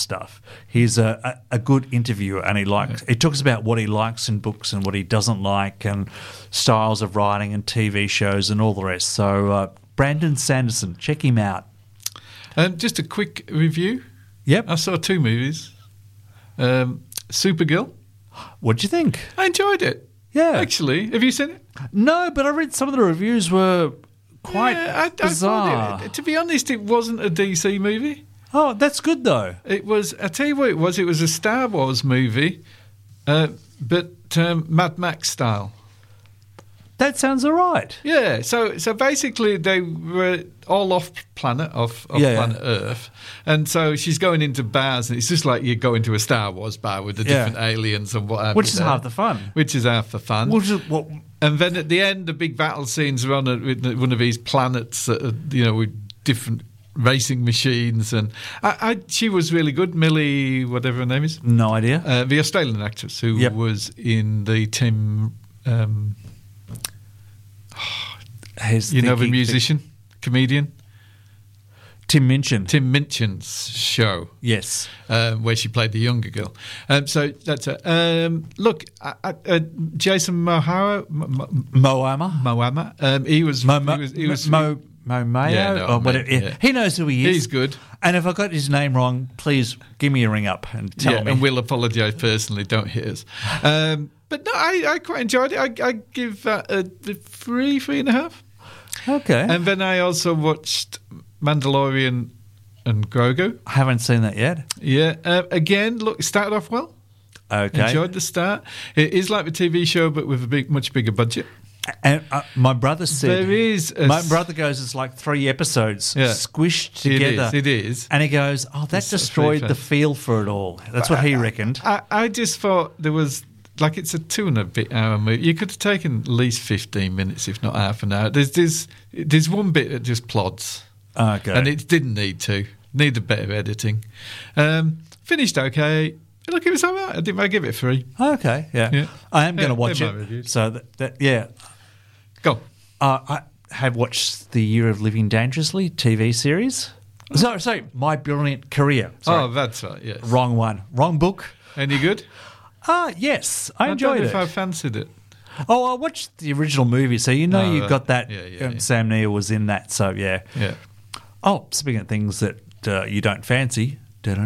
stuff. He's a good interviewer, and he talks about what he likes in books and what he doesn't like, and styles of writing and TV shows and all the rest. So Brandon Sanderson, check him out. Just a quick review. Yep. I saw 2 movies. Supergirl. What'd you think? I enjoyed it. Yeah. Actually, have you seen it? No, but I read some of the reviews were quite bizarre. To be honest, it wasn't a DC movie. Oh, that's good though. It was. I tell you what it was. It was a Star Wars movie, but Mad Max style. That sounds all right. Yeah. So basically, they were all off planet Earth, and so she's going into bars, and it's just like you go into a Star Wars bar with the different aliens and what have you. Which is half the fun. And then at the end, the big battle scenes are on one of these planets, with different racing machines, and she was really good. Millie, whatever her name is, no idea. The Australian actress who was in the Tim, the musician, comedian, Tim Minchin. Tim Minchin's show, yes, where she played the younger girl. So that's it. Look, Jason Momoa. He was Mo Mayo, he knows who he is. He's good. And if I got his name wrong, please give me a ring up and tell me. And we'll apologise personally. Don't hit us. But no, I quite enjoyed it. I give that a 3.5. Okay. And then I also watched Mandalorian and Grogu. I haven't seen that yet. Yeah. Again, look, it started off well. Okay. Enjoyed the start. It is like the TV show, but with a much bigger budget. And my brother said my brother goes, it's like 3 episodes squished together. It is. And he goes, that destroyed the feel for it all. That's what he reckoned. I just thought there was, like, it's a 2.5 hour movie. You could have taken at least 15 minutes, if not half an hour. There's one bit that just plods. Okay. And it didn't need to. Needed better editing. Finished okay. Look, it was all right. I give it 3. Okay, yeah. I am going to watch it. So, Go. I have watched the Year of Living Dangerously TV series. Sorry, My Brilliant Career. Sorry. Oh, that's right, yes. Wrong one. Wrong book. Any good? Yes, I enjoyed it. I don't know if I fancied it. Oh, I watched the original movie, so you've got that. Sam Neill was in that, so yeah. Yeah. Oh, speaking of things that you don't fancy.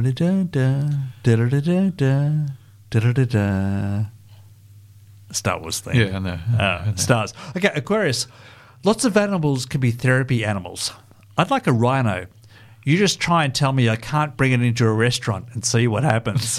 Star Wars theme. Yeah, I know. Stars. Okay, Aquarius. Lots of animals can be therapy animals. I'd like a rhino. You just try and tell me I can't bring it into a restaurant and see what happens.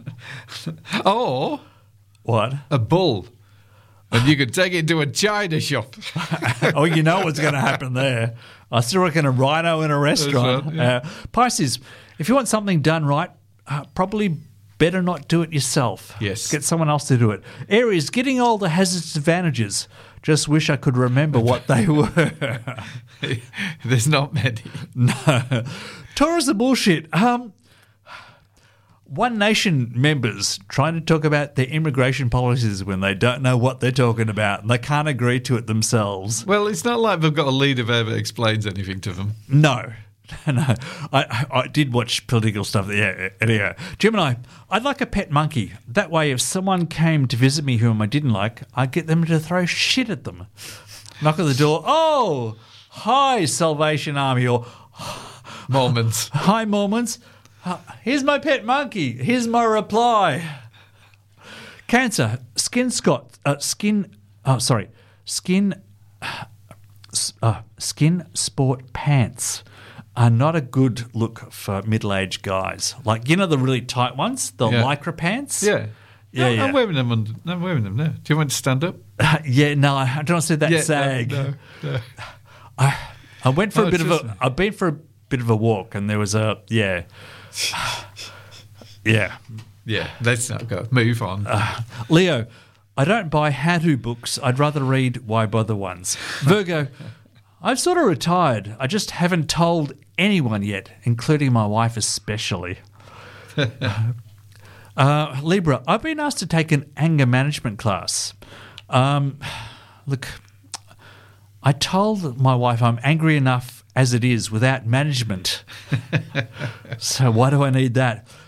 Or what? A bull. And you could take it to a China shop. Oh, you know what's going to happen there. I still reckon a rhino in a restaurant. Right, yeah. Pisces, if you want something done right, probably better not do it yourself. Yes. Get someone else to do it. Aries, getting older has its advantages. Just wish I could remember what they were. There's not many. No. Taurus are bullshit. One Nation members trying to talk about their immigration policies when they don't know what they're talking about and they can't agree to it themselves. Well, it's not like they've got a leader that ever explains anything to them. No. I did watch political stuff. Yeah. Gemini, I'd like a pet monkey. That way, if someone came to visit me whom I didn't like, I'd get them to throw shit at them. Knock on the door. Oh, hi, Salvation Army, or Mormons. Hi, Mormons. Here's my pet monkey. Here's my reply. Cancer, skin sport pants are not a good look for middle-aged guys. Like, the really tight ones, the lycra pants. Yeah. Yeah. I'm wearing them now. Do you want to stand up? No, I don't want to see that sag. No. I went for I've been for a bit of a walk, and there was Yeah, let's not go. Move on. Leo, I don't buy how-to books. I'd rather read Why Bother ones. Virgo, I've sort of retired. I just haven't told anyone yet, including my wife especially. Libra, I've been asked to take an anger management class. Look, I told my wife I'm angry enough as it is without management. So why do I need that?